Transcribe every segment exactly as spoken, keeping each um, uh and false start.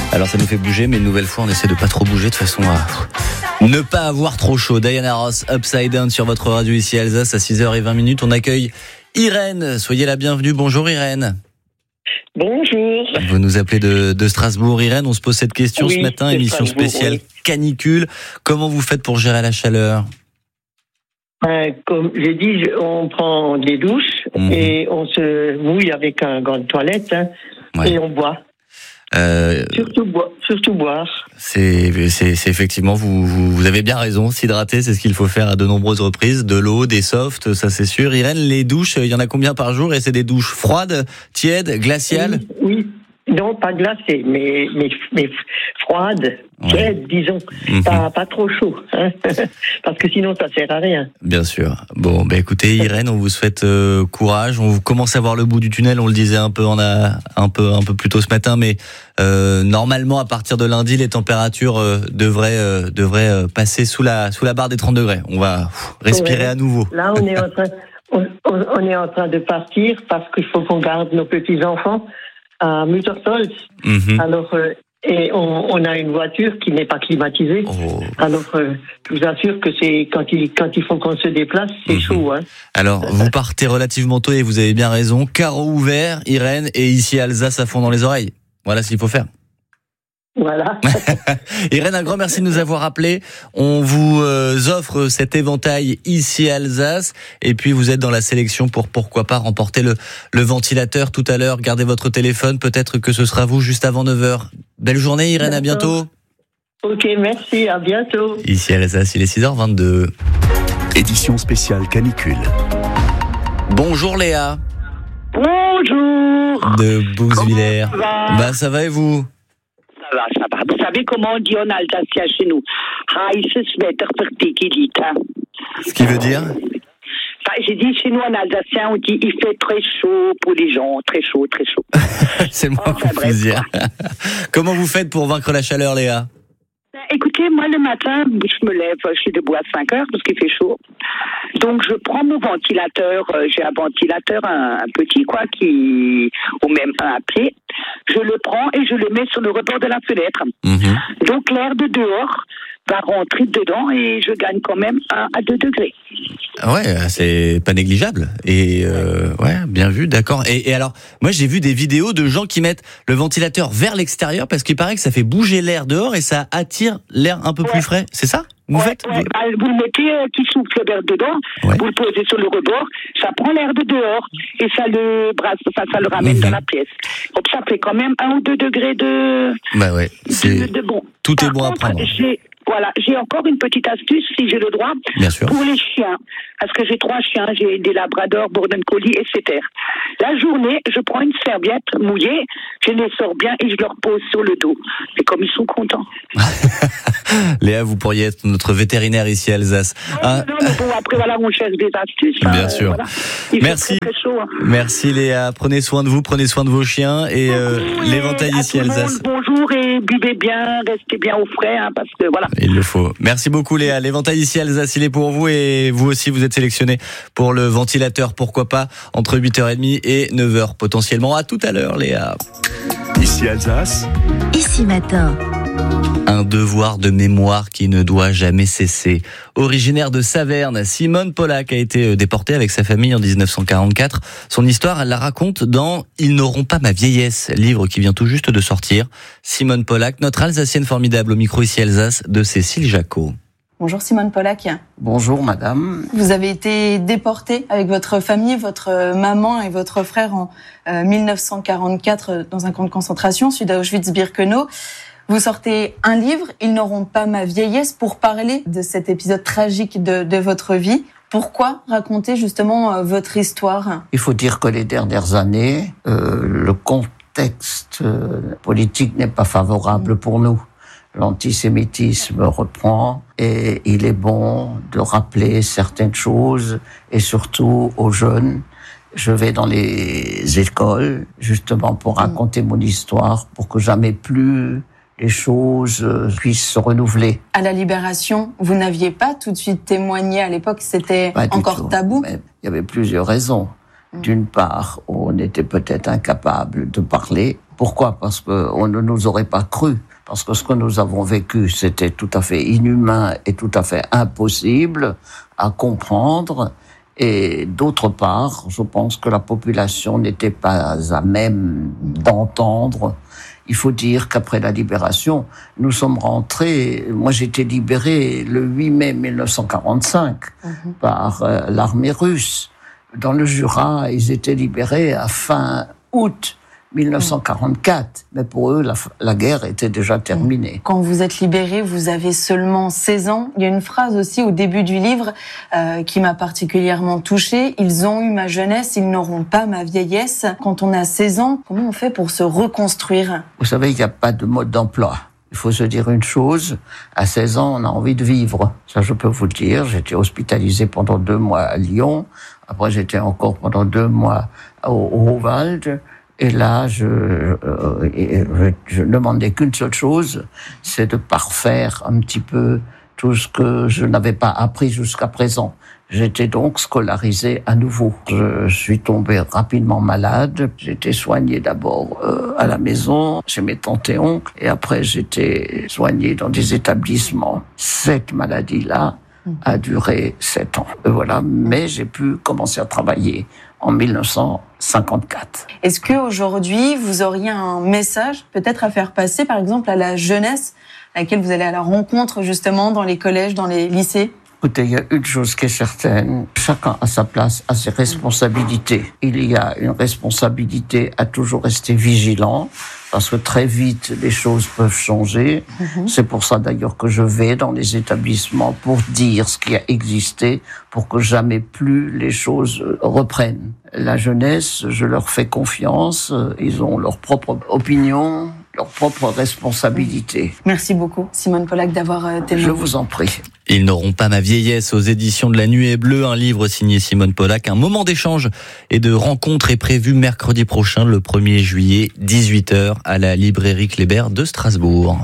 Alors ça nous fait bouger, mais une nouvelle fois on essaie de pas trop bouger de façon à ne pas avoir trop chaud. Diana Ross, Upside Down sur votre radio ici à Alsace à six heures vingt. On accueille Irène. Soyez la bienvenue. Bonjour Irène. Bonjour. Vous nous appelez de, de Strasbourg. Irène, on se pose cette question oui, ce matin, émission spéciale oui. canicule. Comment vous faites pour gérer la chaleur ? Euh, comme j'ai dit, on prend des douches mmh. et on se mouille avec un gant de toilette hein, ouais. et on boit. Euh, surtout, boire, surtout boire. C'est, c'est, c'est effectivement, vous, vous, vous avez bien raison. S'hydrater, c'est ce qu'il faut faire à de nombreuses reprises. De l'eau, des softs, ça c'est sûr. Irène, les douches, il y en a combien par jour ? Et c'est des douches froides, tièdes, glaciales ? Oui, oui. Non, pas glacées, mais, mais, mais froides, tièdes, ouais. disons. Mm-hmm. Pas, pas trop chaud, hein parce que sinon ça sert à rien. Bien sûr. Bon, bah écoutez, Irène, on vous souhaite euh, courage. On commence à voir le bout du tunnel. On le disait un peu, on a un peu, un peu plus tôt ce matin, mais euh, normalement, à partir de lundi, les températures euh, devraient, euh, devraient euh, passer sous la, sous la barre des trente degrés. On va pff, respirer ouais. à nouveau. Là, on est en train, on, on est en train de partir parce qu'il faut qu'on garde nos petits enfants à Muttersolz. Mm-hmm. Alors, euh, et on, on a une voiture qui n'est pas climatisée. Oh. Alors, euh, je vous assure que c'est quand il quand il faut qu'on se déplace, c'est mm-hmm. chaud. Hein. Alors, vous partez relativement tôt et vous avez bien raison. Carreau ouvert, Irène, et ici à Alsace à fond dans les oreilles. Voilà ce qu'il faut faire. Voilà. Irène, un grand merci de nous avoir appelés. On vous euh, offre cet éventail ici à Alsace. Et puis, vous êtes dans la sélection pour, pourquoi pas, remporter le, le ventilateur tout à l'heure. Gardez votre téléphone. Peut-être que ce sera vous juste avant neuf heures. Belle journée, Irène. À bientôt. Ok, merci. À bientôt. Ici à Alsace, il est six heures vingt-deux. Édition spéciale canicule. Bonjour Léa. Bonjour. De Bouxwiller. Bah, ça va et vous? Ça va, ça va. Vous savez comment on dit en alsacien chez nous? Ce qui veut dire? Enfin, j'ai dit chez nous en alsacien, on dit il fait très chaud pour les gens, très chaud, très chaud. C'est moi qui vous dire. Comment vous faites pour vaincre la chaleur, Léa? Écoutez, moi le matin, je me lève, je suis debout à cinq heures parce qu'il fait chaud. Donc je prends mon ventilateur, j'ai un ventilateur, un, un petit quoi, qui, ou même un à pied. Je le prends et je le mets sur le rebord de la fenêtre. Mmh. Donc l'air de dehors va rentrer dedans et je gagne quand même un à deux degrés. Ouais, c'est pas négligeable. Et euh, ouais, bien vu, d'accord. Et, et alors, moi j'ai vu des vidéos de gens qui mettent le ventilateur vers l'extérieur parce qu'il paraît que ça fait bouger l'air dehors et ça attire l'air un peu ouais. plus frais. C'est ça? Vous ouais, faites ouais. Vous... Bah, vous le mettez euh, qui souffle l'air dedans, ouais. vous le posez sur le rebord, ça prend l'air de dehors et ça le brasse, ça, ça le ramène mmh. dans la pièce. Donc ça fait quand même un ou deux degrés de. Bah ouais, c'est. De, de bon. Tout Par est bon contre, à prendre. J'ai... Voilà, j'ai encore une petite astuce, si j'ai le droit, bien sûr. Pour les chiens. Parce que j'ai trois chiens, j'ai des labradors, border collie et setter. La journée, je prends une serviette mouillée, je les sors bien et je leur pose sur le dos. Et comme ils sont contents. Léa, vous pourriez être notre vétérinaire ici à Alsace. Non, ah. non, mais bon, après voilà, on cherche des astuces. Bien hein, sûr. Voilà. Il Merci. fait très, très chaud, hein. Merci Léa. Prenez soin de vous, prenez soin de vos chiens et euh, l'éventail ici à Alsace. Bonjour et buvez bien, restez bien au frais, hein, parce que voilà. Il le faut. Merci beaucoup Léa. L'éventail ici à Alsace, il est pour vous et vous aussi vous êtes sélectionné pour le ventilateur, pourquoi pas, entre huit heures trente et neuf heures potentiellement. À tout à l'heure Léa. Ici Alsace. Ici matin. Un devoir de mémoire qui ne doit jamais cesser. Originaire de Saverne, Simone Pollack a été déportée avec sa famille en dix-neuf cent quarante-quatre. Son histoire, elle la raconte dans « Ils n'auront pas ma vieillesse », livre qui vient tout juste de sortir. Simone Pollack, notre Alsacienne formidable au micro ici Alsace de Cécile Jacot. Bonjour Simone Pollack. Bonjour madame. Vous avez été déportée avec votre famille, votre maman et votre frère en euh, dix-neuf cent quarante-quatre dans un camp de concentration, sud à Auschwitz-Birkenau. Vous sortez un livre, Ils n'auront pas ma vieillesse, pour parler de cet épisode tragique de, de votre vie. Pourquoi raconter justement euh, votre histoire? Il faut dire que les dernières années, euh, le contexte euh, politique n'est pas favorable pour nous. L'antisémitisme reprend et il est bon de rappeler certaines choses et surtout aux jeunes. Je vais dans les écoles justement pour raconter mon histoire pour que jamais plus les choses puissent se renouveler. À la Libération, vous n'aviez pas tout de suite témoigné à l'époque, c'était encore tout. tabou? Mais il y avait plusieurs raisons. D'une part, on était peut-être incapable de parler Pourquoi ? Parce qu'on ne nous aurait pas cru. Parce que ce que nous avons vécu, c'était tout à fait inhumain et tout à fait impossible à comprendre. Et d'autre part, je pense que la population n'était pas à même d'entendre. Il faut dire qu'après la libération, nous sommes rentrés, moi j'étais libéré le huit mai mille neuf cent quarante-cinq mmh. par euh, l'armée russe. Dans le Jura, ils étaient libérés à fin août mille neuf cent quarante-quatre, mais pour eux, la, la guerre était déjà terminée. Quand vous êtes libéré, vous avez seulement seize ans. Il y a une phrase aussi au début du livre euh, qui m'a particulièrement touchée. Ils ont eu ma jeunesse, ils n'auront pas ma vieillesse. Quand on a seize ans, comment on fait pour se reconstruire ? Vous savez, il n'y a pas de mode d'emploi. Il faut se dire une chose, à seize ans, on a envie de vivre. Ça, je peux vous le dire. J'étais hospitalisé pendant deux mois à Lyon. Après, j'étais encore pendant deux mois au, au Wald. Et là, je, euh, je ne demandais qu'une seule chose, c'est de parfaire un petit peu tout ce que je n'avais pas appris jusqu'à présent. J'étais donc scolarisé à nouveau. Je suis tombé rapidement malade. J'ai été soigné d'abord euh, à la maison, chez mes tantes et oncles, et après j'étais soigné dans des établissements. Cette maladie-là a duré sept ans. Et voilà, mais j'ai pu commencer à travailler en mille neuf cent cinquante-quatre. Est-ce qu'aujourd'hui, vous auriez un message peut-être à faire passer, par exemple, à la jeunesse, à laquelle vous allez à la rencontre justement dans les collèges, dans les lycées ? Écoutez, il y a une chose qui est certaine, chacun a sa place, a ses responsabilités. Il y a une responsabilité à toujours rester vigilant, parce que très vite, les choses peuvent changer. Mmh. C'est pour ça d'ailleurs que je vais dans les établissements pour dire ce qui a existé, pour que jamais plus les choses reprennent. La jeunesse, je leur fais confiance, ils ont leur propre opinion, leur propre responsabilité. Merci beaucoup, Simone Pollack, d'avoir témoigné. Je vous en prie. Ils n'auront pas ma vieillesse aux éditions de La Nuée Bleue, un livre signé Simone Pollack. Un moment d'échange et de rencontre est prévu mercredi prochain, le premier juillet, dix-huit heures, à la librairie Kléber de Strasbourg.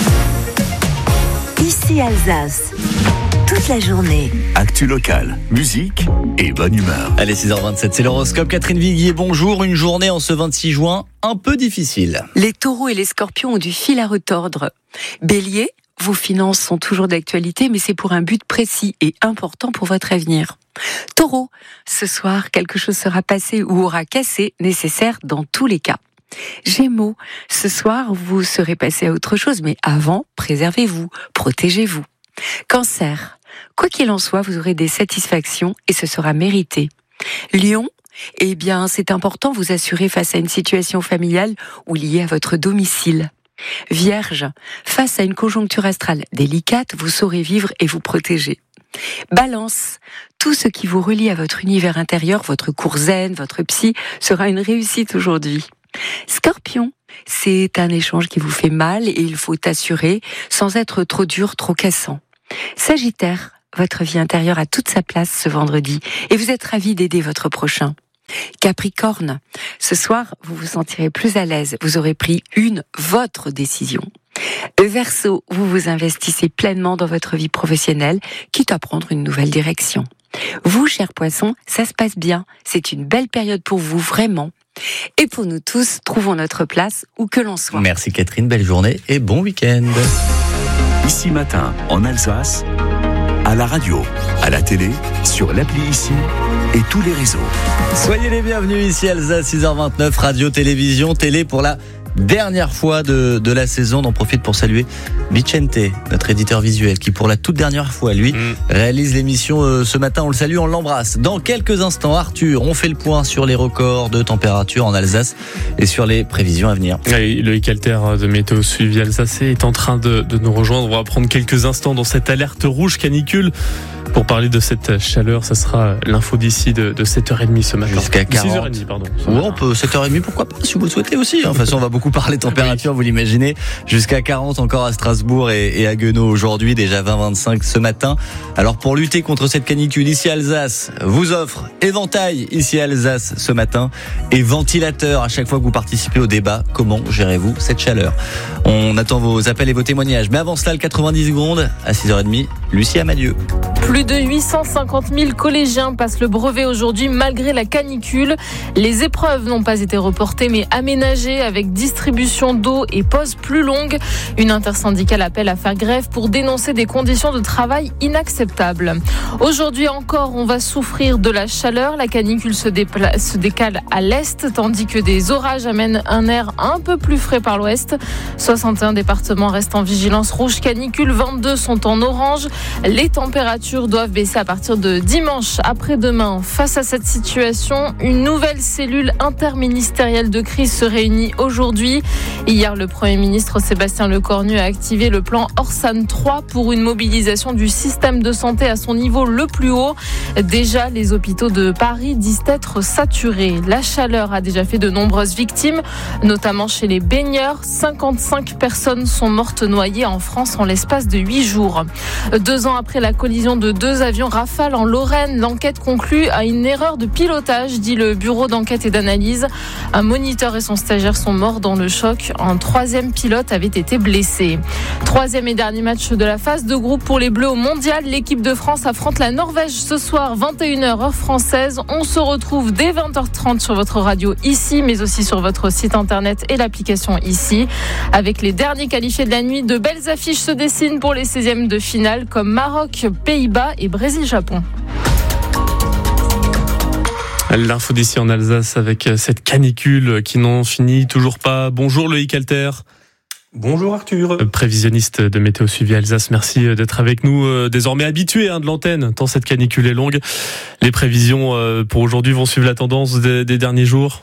Ici Alsace. Toute la journée. Actu locale, musique et bonne humeur. Allez, six heures vingt-sept, c'est l'horoscope. Catherine Viguier, bonjour. Une journée en ce vingt-six juin, un peu difficile. Les taureaux et les scorpions ont du fil à retordre. Bélier, vos finances sont toujours d'actualité, mais c'est pour un but précis et important pour votre avenir. Taureau, ce soir, quelque chose sera passé ou aura cassé, nécessaire dans tous les cas. Gémeaux, ce soir, vous serez passé à autre chose, mais avant, préservez-vous, protégez-vous. Cancer, quoi qu'il en soit, vous aurez des satisfactions et ce sera mérité. Lion, eh bien, c'est important, vous assurer face à une situation familiale ou liée à votre domicile. Vierge, face à une conjoncture astrale délicate, vous saurez vivre et vous protéger. Balance, tout ce qui vous relie à votre univers intérieur, votre cours zen, votre psy, sera une réussite aujourd'hui. Scorpion, c'est un échange qui vous fait mal et il faut assurer sans être trop dur, trop cassant. Sagittaire, votre vie intérieure a toute sa place ce vendredi et vous êtes ravi d'aider votre prochain. Capricorne, ce soir, vous vous sentirez plus à l'aise, vous aurez pris une, votre décision. Verseau, vous vous investissez pleinement dans votre vie professionnelle, quitte à prendre une nouvelle direction. Vous, chers poissons, ça se passe bien, c'est une belle période pour vous, vraiment. Et pour nous tous, trouvons notre place où que l'on soit. Merci Catherine, belle journée et bon week-end. Ici Matin, en Alsace, à la radio, à la télé, sur l'appli Ici et tous les réseaux. Soyez les bienvenus ici Alsace, six heures vingt-neuf, radio, télévision, télé pour la dernière fois de, de la saison. On en profite pour saluer Vicente, notre éditeur visuel, qui pour la toute dernière fois, lui, mmh. réalise l'émission euh, ce matin. On le salue, on l'embrasse. Dans quelques instants, Arthur, on fait le point sur les records de température en Alsace et sur les prévisions à venir. Oui, Loïc Alter de Météo Suivi Alsace est en train de, de nous rejoindre. On va prendre quelques instants dans cette alerte rouge canicule. Pour parler de cette chaleur, ça sera l'info d'ici de, de sept heures trente ce matin. Jusqu'à quarante. six heures trente, pardon. Ouais, on peut sept heures trente, pourquoi pas, si vous le souhaitez aussi. De toute façon, on va beaucoup parler température, vous l'imaginez. Jusqu'à quarante encore à Strasbourg et, et à Guenot aujourd'hui, déjà vingt vingt-cinq ce matin. Alors pour lutter contre cette canicule, ici Alsace vous offre éventail ici Alsace ce matin et ventilateur à chaque fois que vous participez au débat. Comment gérez-vous cette chaleur? On attend vos appels et vos témoignages. Mais avant cela, le quatre-vingt-dix secondes à six heures trente, Lucie Amadieu. Plus de huit cent cinquante mille collégiens passent le brevet aujourd'hui malgré la canicule. Les épreuves n'ont pas été reportées mais aménagées avec distribution d'eau et pauses plus longues. Une intersyndicale appelle à faire grève pour dénoncer des conditions de travail inacceptables. Aujourd'hui encore, on va souffrir de la chaleur. La canicule se, dépla- se décale à l'est tandis que des orages amènent un air un peu plus frais par l'ouest. soixante et un départements restent en vigilance rouge canicule, vingt-deux sont en orange. Les températures doivent baisser à partir de dimanche après-demain. Face à cette situation, une nouvelle cellule interministérielle de crise se réunit aujourd'hui. Hier, le Premier ministre Sébastien Lecornu a activé le plan Orsan trois pour une mobilisation du système de santé à son niveau le plus haut. Déjà, les hôpitaux de Paris disent être saturés. La chaleur a déjà fait de nombreuses victimes, notamment chez les baigneurs. cinquante-cinq personnes sont mortes noyées en France en l'espace de huit jours. Deux ans après la collision de deux avions Rafale en Lorraine, l'enquête conclut à une erreur de pilotage, dit le bureau d'enquête et d'analyse. Un moniteur et son stagiaire sont morts dans le choc. Un troisième pilote avait été blessé. Troisième et dernier match de la phase de groupe pour les Bleus au Mondial. L'équipe de France affronte la Norvège ce soir, vingt et une heures heure française. On se retrouve dès vingt heures trente sur votre radio ici, mais aussi sur votre site internet et l'application ici. Avec les derniers qualifiés de la nuit, de belles affiches se dessinent pour les seizièmes de finale comme Maroc, Pays-Bas et Brésil-Japon. L'info d'ici en Alsace avec cette canicule qui n'en finit toujours pas. Bonjour Loïc Alter. Bonjour Arthur. Prévisionniste de Météo Suivi Alsace, merci d'être avec nous. Désormais habitué hein, de l'antenne, tant cette canicule est longue. Les prévisions pour aujourd'hui vont suivre la tendance des, des derniers jours.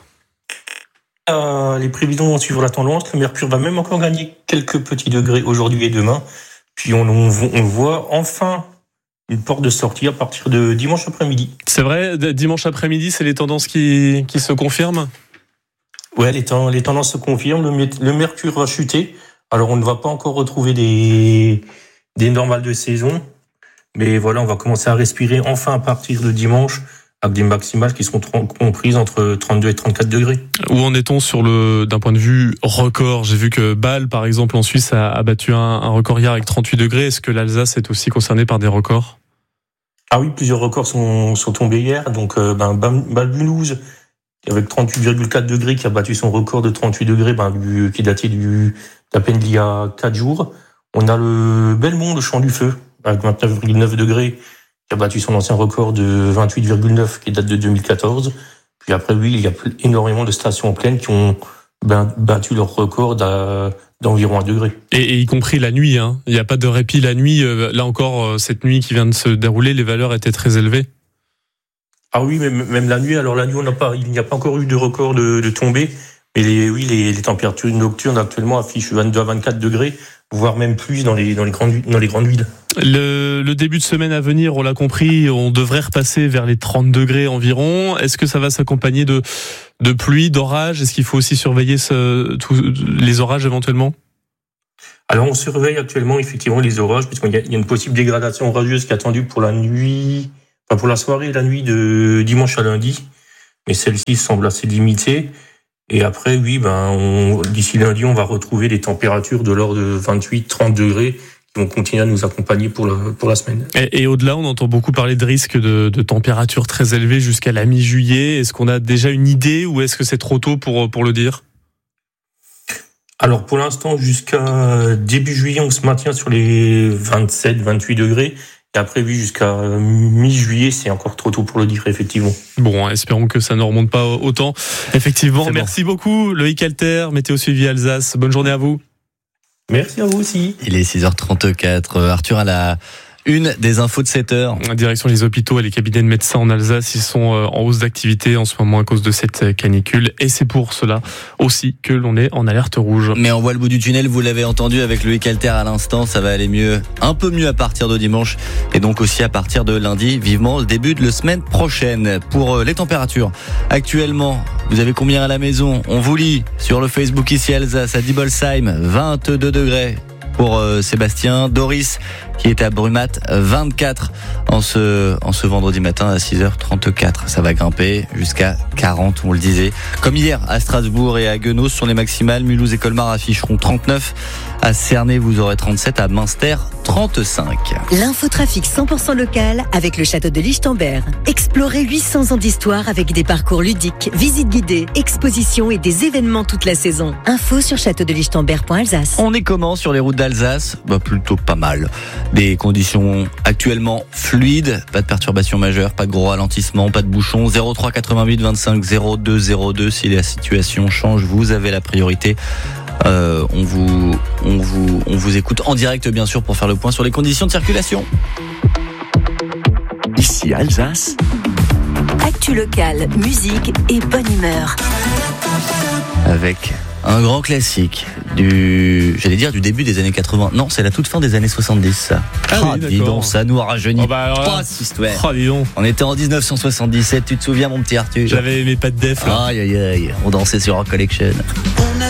Euh, les prévisions vont suivre la tendance. Le mercure va même encore gagner quelques petits degrés aujourd'hui et demain. Puis on, on, on voit enfin une porte de sortie à partir de dimanche après-midi. C'est vrai, dimanche après-midi, c'est les tendances qui, qui se confirment ? Ouais, les, ten- les tendances se confirment. Le, le mercure va chuter. Alors, on ne va pas encore retrouver des, des normales de saison. Mais voilà, on va commencer à respirer enfin à partir de dimanche avec des maximales qui seront comprises entre trente-deux et trente-quatre degrés. Où en est-on sur le, d'un point de vue record ? J'ai vu que Bâle, par exemple, en Suisse, a, a battu un, un record hier avec trente-huit degrés. Est-ce que l'Alsace est aussi concernée par des records ? Ah oui, plusieurs records sont, sont tombés hier. Donc, euh, ben, Bâle-Mulhouse, avec trente-huit virgule quatre degrés, qui a battu son record de trente-huit degrés, ben, du, qui datait du, d'à peine d'il y a quatre jours. On a le Belmont, le Champ du Feu, avec vingt-neuf virgule neuf degrés, qui a battu son ancien record de vingt-huit virgule neuf, qui date de deux mille quatorze. Puis après, oui, il y a énormément de stations pleines qui ont ben, battu leur record d'à, d'environ un degré. Et, et y compris la nuit, hein. Il n'y a pas de répit la nuit. Là encore, cette nuit qui vient de se dérouler, les valeurs étaient très élevées. Ah oui, même, même la nuit. Alors la nuit, on n'a pas, il n'y a pas encore eu de record de, de tombée. Mais les, oui, les, les températures nocturnes actuellement affichent vingt-deux à vingt-quatre degrés, voire même plus dans les, dans les grandes, dans les grandes villes. Le, le début de semaine à venir, on l'a compris, on devrait repasser vers les trente degrés environ. Est-ce que ça va s'accompagner de, de pluie, d'orage ? Est-ce qu'il faut aussi surveiller ce, tous les orages éventuellement ? Alors on surveille actuellement effectivement les orages, puisqu'il y a, il y a une possible dégradation orageuse qui est attendue pour la nuit, enfin pour la soirée et la nuit de dimanche à lundi. Mais celle-ci semble assez limitée. Et après, oui, ben, on, d'ici lundi, on va retrouver des températures de l'ordre de vingt-huit à trente degrés qui vont continuer à nous accompagner pour, le, pour la semaine. Et, et au-delà, on entend beaucoup parler de risques de, de températures très élevées jusqu'à la mi-juillet. Est-ce qu'on a déjà une idée ou est-ce que c'est trop tôt pour, pour le dire ? Alors, pour l'instant, jusqu'à début juillet, on se maintient sur les vingt-sept à vingt-huit degrés. Et après, oui, jusqu'à mi-juillet, c'est encore trop tôt pour le dire, effectivement. Bon, espérons que ça ne remonte pas autant. Effectivement, c'est merci bon. beaucoup, Loïc Alter, Météo Suivi Alsace. Bonne journée à vous. Merci à vous aussi. Il est six heures trente-quatre. Arthur a la une des infos de sept heures. Direction les hôpitaux et les cabinets de médecins en Alsace, ils sont en hausse d'activité en ce moment à cause de cette canicule. Et c'est pour cela aussi que l'on est en alerte rouge. Mais on voit le bout du tunnel, vous l'avez entendu avec Loïc Alter à l'instant, ça va aller mieux, un peu mieux à partir de dimanche et donc aussi à partir de lundi, vivement le début de la semaine prochaine. Pour les températures, actuellement, vous avez combien à la maison ? On vous lit sur le Facebook ici Alsace à Dibolsheim, vingt-deux degrés. Pour euh, Sébastien, Doris qui est à Brumat, vingt-quatre en ce, en ce vendredi matin à six heures trente-quatre. Ça va grimper jusqu'à quarante, on le disait. Comme hier à Strasbourg et à Guenos sur les maximales, Mulhouse et Colmar afficheront trente-neuf. À Cernay, vous aurez trente-sept. À Münster, trente-cinq. L'infotrafic cent pour cent local avec le château de Lichtenberg. Explorez huit cents ans d'histoire avec des parcours ludiques, visites guidées, expositions et des événements toute la saison. Info sur château de lichtenberg point alsace. On est comment sur les routes d'Alsace ? Bah, plutôt pas mal. Des conditions actuellement fluides, pas de perturbations majeures, pas de gros ralentissements, pas de bouchons. zéro trois quatre-vingt-huit vingt-cinq zéro deux zéro deux. Si la situation change, vous avez la priorité. Euh, on vous, on vous, on vous écoute en direct bien sûr pour faire le point sur les conditions de circulation. Ici Alsace. Actu locale, musique et bonne humeur. Avec un grand classique du, j'allais dire du début des années quatre-vingts. Non, c'est la toute fin des années soixante-dix. Ça. Ah oh, oui, dis donc, ça nous rajeunit oh bah alors là, pas cette histoire. Oh, dis donc. On était en dix-neuf cent soixante-dix-sept. Tu te souviens, mon petit Arthur ? J'avais mes pas de def là. Aïe aïe aïe, on dansait sur Rock Collection.